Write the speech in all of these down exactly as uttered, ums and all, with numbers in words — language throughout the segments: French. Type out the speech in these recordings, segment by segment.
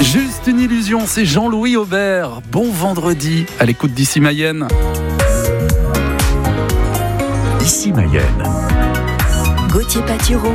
Juste une illusion, c'est Jean-Louis Aubert. Bon vendredi à l'écoute d'Ici Mayenne. Ici Mayenne. Gauthier Patureau.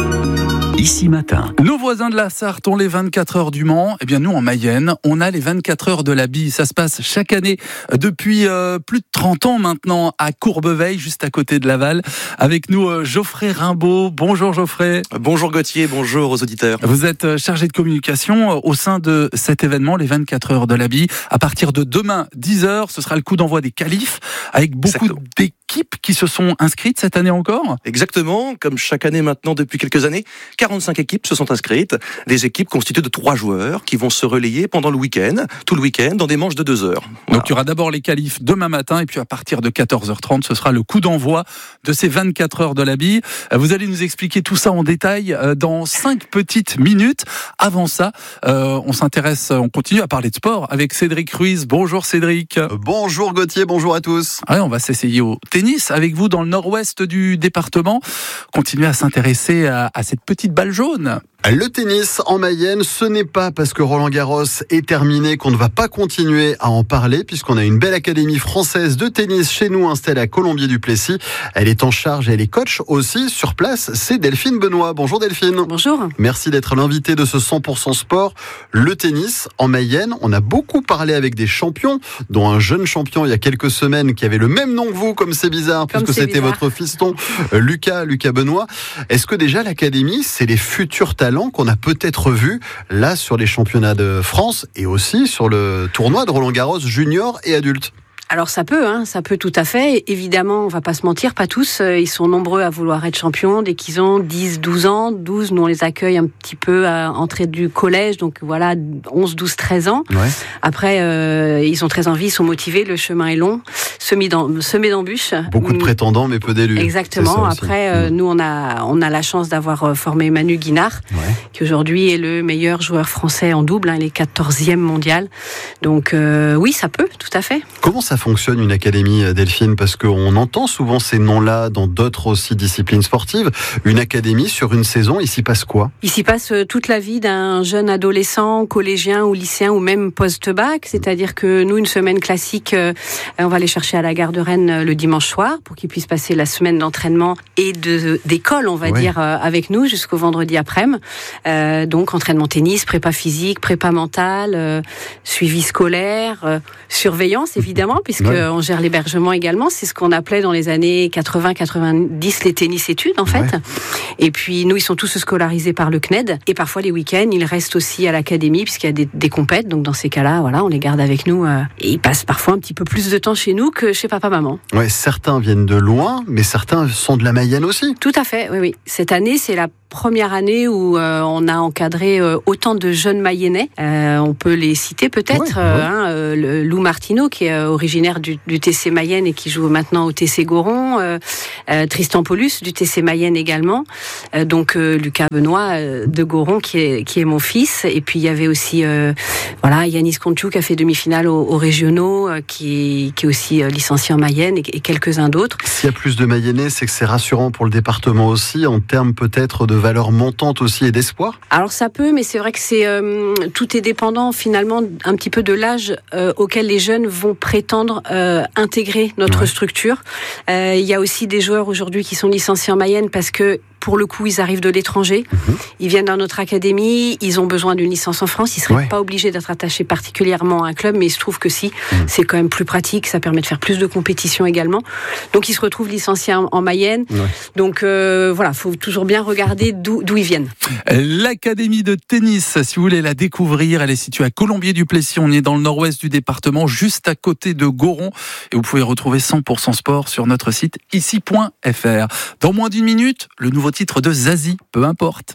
Ici Matin. Nos voisins de la Sarthe ont les vingt-quatre heures du Mans. Eh bien, nous, en Mayenne, on a les vingt-quatre heures de la Bille. Ça se passe chaque année depuis euh, plus de trente ans maintenant à Courbeveille, juste à côté de Laval. Avec nous, euh, Geoffrey Rimbaud. Bonjour Geoffrey. Bonjour Gauthier, bonjour aux auditeurs. Vous êtes chargé de communication au sein de cet événement, les vingt-quatre heures de la Bille. À partir de demain, dix heures, ce sera le coup d'envoi des qualifs avec beaucoup Exactement. d'équipes qui se sont inscrites cette année encore. Exactement, comme chaque année maintenant depuis quelques années, quarante-cinq équipes se sont inscrites. Des équipes constituées de trois joueurs qui vont se relayer pendant le week-end, tout le week-end, dans des manches de deux heures. Voilà. Donc il y aura d'abord les qualifs demain matin et puis à partir de quatorze heures trente, ce sera le coup d'envoi de ces vingt-quatre heures de la Bille. Vous allez nous expliquer tout ça en détail dans cinq petites minutes. Avant ça, euh, on s'intéresse, on continue à parler de sport avec Cédric Ruiz. Bonjour Cédric. Bonjour Gauthier, bonjour à tous. Ouais, on va s'essayer au tennis avec vous dans le nord-ouest du département. Continuer à s'intéresser à, à cette petite balle jaune. Le tennis en Mayenne, ce n'est pas parce que Roland Garros est terminé qu'on ne va pas continuer à en parler, puisqu'on a une belle académie française de tennis chez nous installée à Colombier-du-Plessis. Elle est en charge et elle est coach aussi sur place. C'est Delphine Benoît. Bonjour Delphine. Bonjour. Merci d'être l'invitée de ce cent pour cent sport. Le tennis en Mayenne, on a beaucoup parlé avec des champions, dont un jeune champion il y a quelques semaines qui avait le même nom que vous, comme c'est bizarre, comme puisque c'est c'était bizarre. votre fiston, Lucas, Lucas Benoît. Est-ce que déjà l'académie, c'est les futurs talents qu'on a peut-être vu là sur les championnats de France et aussi sur le tournoi de Roland Garros junior et adulte? Alors ça peut, hein, ça peut tout à fait. Évidemment, on va pas se mentir, pas tous. Ils sont nombreux à vouloir être champions dès qu'ils ont dix, douze ans. douze, nous on les accueille un petit peu à l'entrée du collège. Donc voilà, onze, douze, treize ans. Ouais. Après, euh, ils ont très envie, ils sont motivés. Le chemin est long, semé d'em- semé d'embûches. Beaucoup de prétendants, mais peu d'élus. Exactement. C'est ça aussi. Après, euh, Mmh. nous on a, on a la chance d'avoir formé Manu Guinard, Ouais. qui aujourd'hui est le meilleur joueur français en double. Hein, il est quatorzième mondial. Donc euh, oui, ça peut, tout à fait. Comment ça fonctionne une académie, Delphine? Parce qu'on entend souvent ces noms-là dans d'autres aussi disciplines sportives. Une académie sur une saison, il s'y passe quoi? Il s'y passe toute la vie d'un jeune adolescent, collégien ou lycéen ou même post-bac. C'est-à-dire que nous, une semaine classique, euh, on va les chercher à la gare de Rennes le dimanche soir pour qu'ils puissent passer la semaine d'entraînement et de, d'école, on va Ouais. dire, euh, avec nous jusqu'au vendredi après-midi. Euh, donc entraînement tennis, prépa physique, prépa mentale, euh, suivi scolaire, euh, surveillance évidemment, puisque Ouais. on gère l'hébergement également. C'est ce qu'on appelait dans les années quatre-vingts quatre-vingt-dix les tennis-études en fait. Ouais. Et puis nous, ils sont tous scolarisés par le C N E D. Et parfois les week-ends, ils restent aussi à l'académie puisqu'il y a des, des compètes. Donc dans ces cas-là, voilà, on les garde avec nous. Euh, et ils passent parfois un petit peu plus de temps chez nous que chez papa-maman. Ouais, certains viennent de loin, mais certains sont de la Mayenne aussi. Tout à fait, oui, oui. Cette année, c'est la première année où euh, on a encadré euh, autant de jeunes Mayennais. Euh, on peut les citer peut-être. Ouais, euh, ouais. hein, euh, le Lou Martineau, qui est euh, originaire du, du T C Mayenne et qui joue maintenant au T C Goron. Euh, euh, Tristan Paulus, du T C Mayenne également. Euh, donc euh, Lucas Benoît euh, de Goron, qui est, qui est mon fils. Et puis il y avait aussi euh, voilà, Yanis Contiou, qui a fait demi-finale aux, aux régionaux, euh, qui, est, qui est aussi euh, licencié en Mayenne, et, et quelques-uns d'autres. S'il y a plus de Mayennais, c'est que c'est rassurant pour le département aussi, en termes peut-être de valeur montante aussi et d'espoir. Alors ça peut, mais c'est vrai que c'est euh, tout est dépendant finalement un petit peu de l'âge euh, auquel les jeunes vont prétendre euh, intégrer notre Ouais. structure. Euh, il y a aussi des joueurs aujourd'hui qui sont licenciés en Mayenne parce que pour le coup, ils arrivent de l'étranger, Mmh. ils viennent dans notre académie, ils ont besoin d'une licence en France, ils seraient Ouais. pas obligés d'être attachés particulièrement à un club, mais il se trouve que si, Mmh. c'est quand même plus pratique, ça permet de faire plus de compétitions également. Donc ils se retrouvent licenciés en, en Mayenne. Ouais. Donc euh, voilà, faut toujours bien regarder d'où, d'où ils viennent. L'Académie de tennis, si vous voulez la découvrir, elle est située à Colombier-du-Plessis. On est dans le nord-ouest du département, juste à côté de Goron. Et vous pouvez retrouver cent pour cent sport sur notre site ici point f r. Dans moins d'une minute, le nouveau titre de Zazie, peu importe.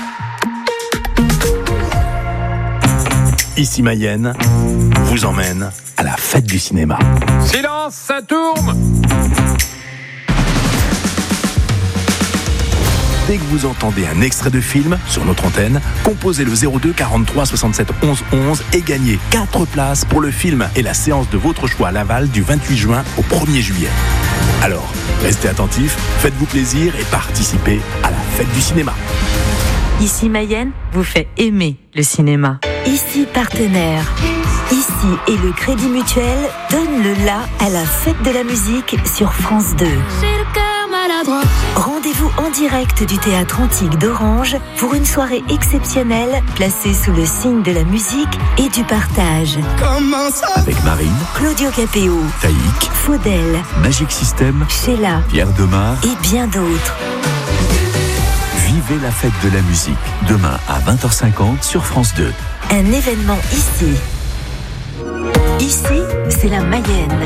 Ici Mayenne vous emmène à la fête du cinéma. Silence, ça tourne. Dès que vous entendez un extrait de film sur notre antenne, composez le zéro deux quarante-trois soixante-sept onze onze et gagnez quatre places pour le film et la séance de votre choix à Laval du vingt-huit juin au premier juillet. Alors, restez attentifs, faites-vous plaisir et participez à la fête du cinéma. Ici Mayenne vous fait aimer le cinéma. Ici partenaire. Ici et le Crédit Mutuel donne le la à la fête de la musique sur France deux. Rendez-vous en direct du Théâtre Antique d'Orange pour une soirée exceptionnelle placée sous le signe de la musique et du partage. Avec Marine, Claudio Capéo, Taïk, Faudel, Magic System, Sheila Pierre Demar et bien d'autres. Vivez la fête de la musique, demain à vingt heures cinquante sur France deux. Un événement ici. Ici, c'est la Mayenne.